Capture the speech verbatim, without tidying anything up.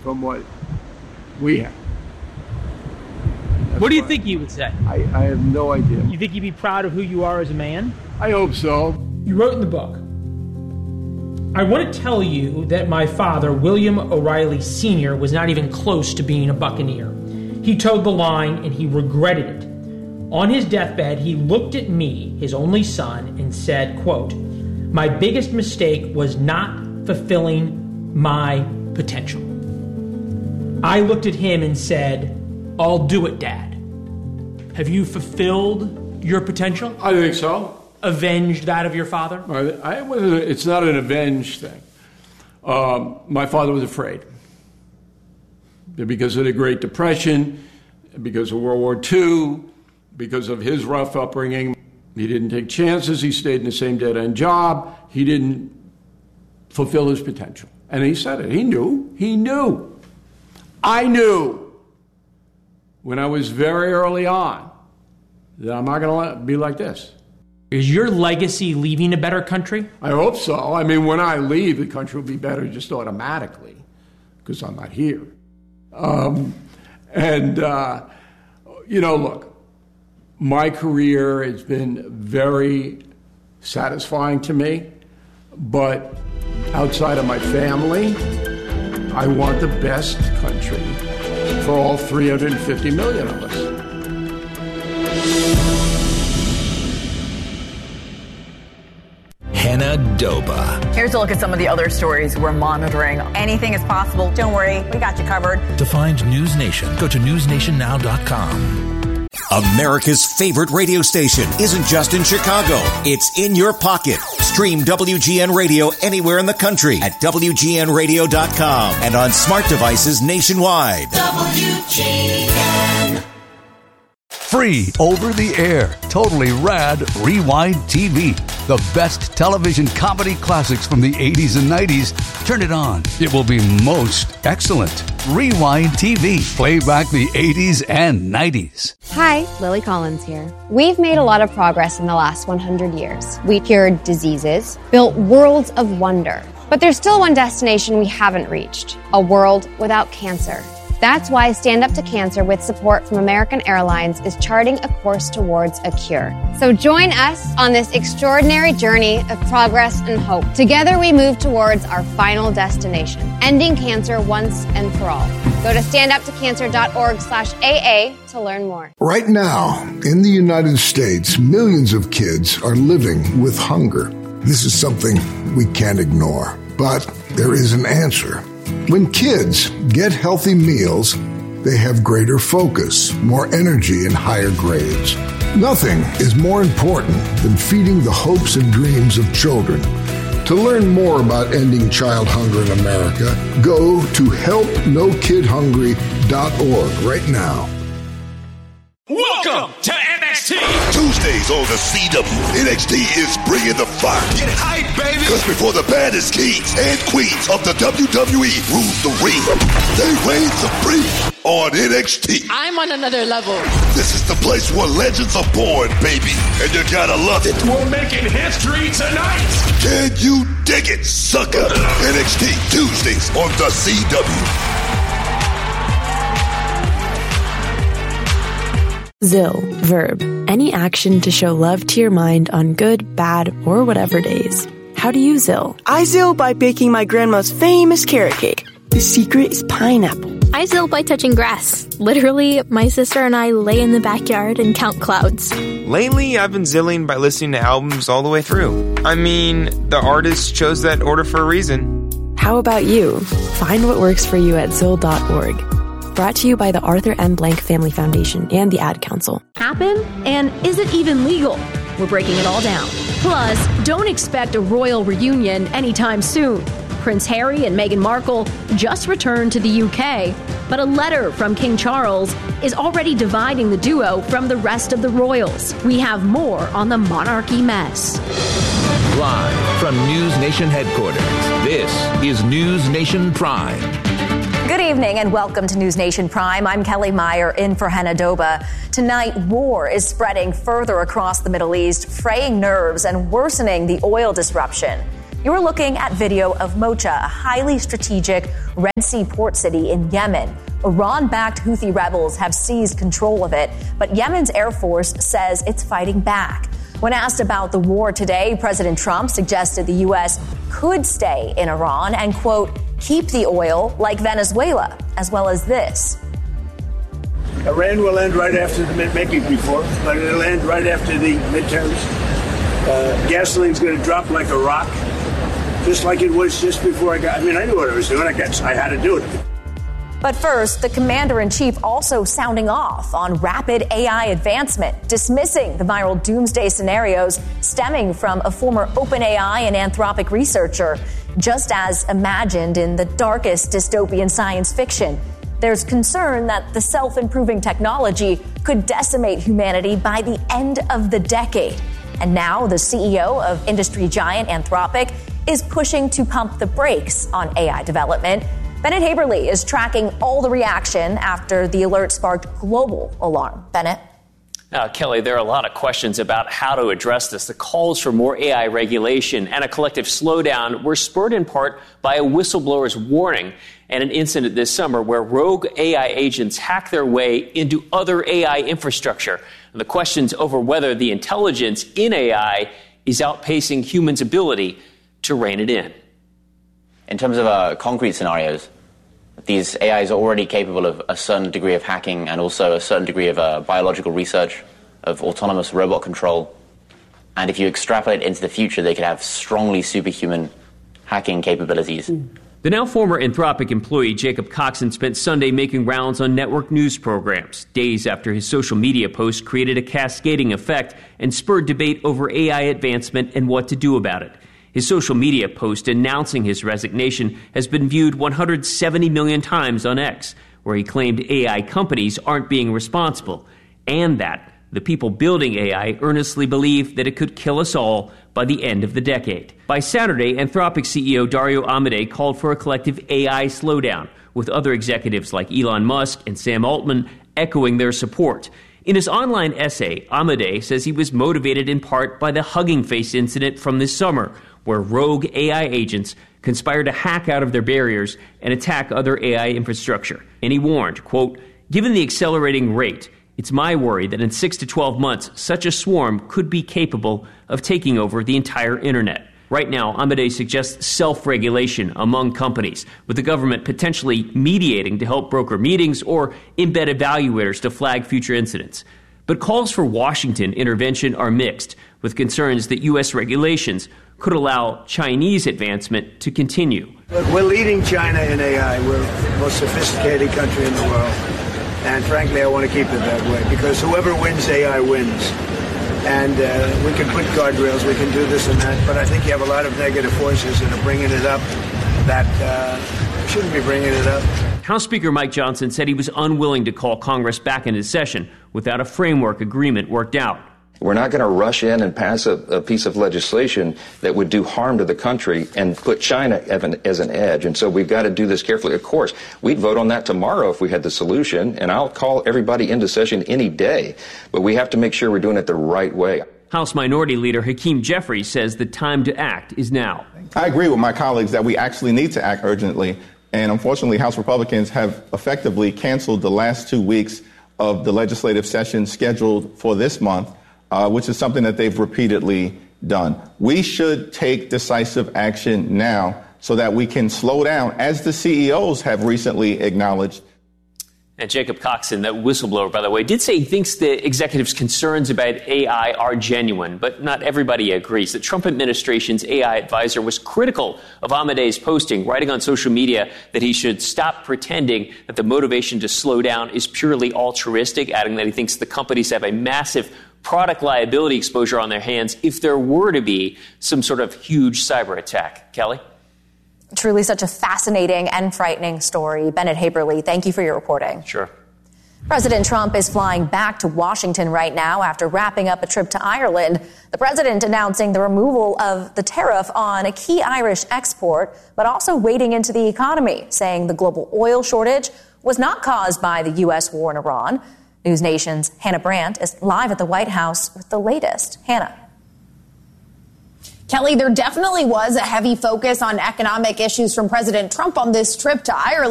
from what we have. That's what do you think he would say? I, I have no idea. You think he'd be proud of who you are as a man? I hope so. You wrote in the book, I want to tell you that my father, William O'Reilly Senior, was not even close to being a Buccaneer. He towed the line and he regretted it. On his deathbed, he looked at me, his only son, and said, quote, my biggest mistake was not fulfilling my potential. I looked at him and said, I'll do it, Dad. Have you fulfilled your potential? I think so. Avenged that of your father? I, I wasn't, it's not an avenge thing. Um, my father was afraid. Because of the Great Depression, because of World War Two, because of his rough upbringing. He didn't take chances. He stayed in the same dead-end job. He didn't fulfill his potential. And he said it. He knew. He knew. I knew when I was very early on that I'm not going to be like this. Is your legacy leaving a better country? I hope so. I mean, when I leave, the country will be better just automatically because I'm not here. Um, and, uh, you know, look, my career has been very satisfying to me, but outside of my family, I want the best country for all three hundred fifty million of us. Hannah Doba. Here's a look at some of the other stories we're monitoring. Anything is possible. Don't worry, we got you covered. To find News Nation, go to news nation now dot com. America's favorite radio station isn't just in Chicago. It's in your pocket. Stream W G N Radio anywhere in the country at W G N radio dot com and on smart devices nationwide. W G N. Free over the air, totally rad Rewind T V. The best television comedy classics from the eighties and nineties. Turn it on. It will be most excellent. Rewind T V. Play back the eighties and nineties. Hi, Lily Collins here. We've made a lot of progress in the last one hundred years. We cured diseases, built worlds of wonder. But there's still one destination we haven't reached. A world without cancer. That's why Stand Up to Cancer, with support from American Airlines, is charting a course towards a cure. So join us on this extraordinary journey of progress and hope. Together we move towards our final destination, ending cancer once and for all. Go to stand up to cancer dot org slash A A to learn more. Right now, in the United States, millions of kids are living with hunger. This is something we can't ignore, but there is an answer. When kids get healthy meals, they have greater focus, more energy, and higher grades. Nothing is more important than feeding the hopes and dreams of children. To learn more about ending child hunger in America, go to help no kid hungry dot org right now. Welcome to N X T! Tuesdays on the C W, N X T is bringing the fire. Get hype, baby! Because before the baddest kings and queens of the W W E rule the ring, they reign supreme on N X T. I'm on another level. This is the place where legends are born, baby, and you gotta love it. We're making history tonight! Can you dig it, sucker? N X T, Tuesdays on the C W. Zill, verb, any action to show love to your mind on good, bad, or whatever days. How do you Zill? I Zill by baking my grandma's famous carrot cake. The secret is pineapple. I Zill by touching grass. Literally, my sister and I lay in the backyard and count clouds. Lately, I've been zilling by listening to albums all the way through. I mean, the artist chose that order for a reason. How about you? Find what works for you at zill dot org. Brought to you by the Arthur M. Blank Family Foundation and the Ad Council. Happen? And is it even legal? We're breaking it all down. Plus, don't expect a royal reunion anytime soon. Prince Harry and Meghan Markle just returned to the U K, but a letter from King Charles is already dividing the duo from the rest of the royals. We have more on the monarchy mess. Live from News Nation headquarters, this is News Nation Prime. Good evening and welcome to News Nation Prime. I'm Kelly Meyer in for Hannah Doba. Tonight, war is spreading further across the Middle East, fraying nerves and worsening the oil disruption. You're looking at video of Mocha, a highly strategic Red Sea port city in Yemen. Iran-backed Houthi rebels have seized control of it, but Yemen's Air Force says it's fighting back. When asked about the war today, President Trump suggested the U S could stay in Iran and, quote, keep the oil like Venezuela, as well as this. Iran will end right after the, maybe before, but it'll end right after the midterms. Uh, gasoline's going to drop like a rock, just like it was just before I got, I mean, I knew what I was doing. I got, I had to do it. But first, the commander-in-chief also sounding off on rapid A I advancement, dismissing the viral doomsday scenarios stemming from a former OpenAI and Anthropic researcher. Just as imagined in the darkest dystopian science fiction, there's concern that the self-improving technology could decimate humanity by the end of the decade. And now the C E O of industry giant Anthropic is pushing to pump the brakes on A I development. Bennett Haberly is tracking all the reaction after the alert sparked global alarm. Bennett? Uh, Kelly, there are a lot of questions about how to address this. The calls for more A I regulation and a collective slowdown were spurred in part by a whistleblower's warning and an incident this summer where rogue A I agents hacked their way into other A I infrastructure. And the questions over whether the intelligence in A I is outpacing humans' ability to rein it in. In terms of uh, concrete scenarios, these A Is are already capable of a certain degree of hacking and also a certain degree of uh, biological research, of autonomous robot control. And if you extrapolate into the future, they could have strongly superhuman hacking capabilities. The now former Anthropic employee Jacob Coxon spent Sunday making rounds on network news programs, days after his social media post created a cascading effect and spurred debate over A I advancement and what to do about it. His social media post announcing his resignation has been viewed one hundred seventy million times on X, where he claimed A I companies aren't being responsible, and that the people building A I earnestly believe that it could kill us all by the end of the decade. By Saturday, Anthropic C E O Dario Amodei called for a collective A I slowdown, with other executives like Elon Musk and Sam Altman echoing their support. In his online essay, Amodei says he was motivated in part by the Hugging Face incident from this summer, where rogue A I agents conspired to hack out of their barriers and attack other A I infrastructure. And he warned, quote, given the accelerating rate, it's my worry that in six to twelve months, such a swarm could be capable of taking over the entire internet. Right now, Amodei suggests self-regulation among companies, with the government potentially mediating to help broker meetings or embed evaluators to flag future incidents. But calls for Washington intervention are mixed, with concerns that U S regulations could allow Chinese advancement to continue. Look, we're leading China in A I. We're the most sophisticated country in the world. And frankly, I want to keep it that way because whoever wins A I wins. And uh, we can put guardrails, we can do this and that, but I think you have a lot of negative forces that are bringing it up that uh, shouldn't be bringing it up. House Speaker Mike Johnson said he was unwilling to call Congress back into session without a framework agreement worked out. We're not going to rush in and pass a, a piece of legislation that would do harm to the country and put China as an, as an edge. And so we've got to do this carefully. Of course, we'd vote on that tomorrow if we had the solution, and I'll call everybody into session any day. But we have to make sure we're doing it the right way. House Minority Leader Hakeem Jeffries says the time to act is now. I agree with my colleagues that we actually need to act urgently. And unfortunately, House Republicans have effectively canceled the last two weeks of the legislative session scheduled for this month. Uh, which is something that they've repeatedly done. We should take decisive action now so that we can slow down, as the C E Os have recently acknowledged. And Jacob Coxon, that whistleblower, by the way, did say he thinks the executive's concerns about A I are genuine, but not everybody agrees. The Trump administration's A I advisor was critical of Amodei's posting, writing on social media that he should stop pretending that the motivation to slow down is purely altruistic, adding that he thinks the companies have a massive product liability exposure on their hands if there were to be some sort of huge cyber attack. Kelly? Truly such a fascinating and frightening story. Bennett Haberly, thank you for your reporting. Sure. President Trump is flying back to Washington right now after wrapping up a trip to Ireland. The president announcing the removal of the tariff on a key Irish export, but also wading into the economy, saying the global oil shortage was not caused by the U S war in Iran. News Nation's Hannah Brandt is live at the White House with the latest. Hannah. Kelly, there definitely was a heavy focus on economic issues from President Trump on this trip to Ireland.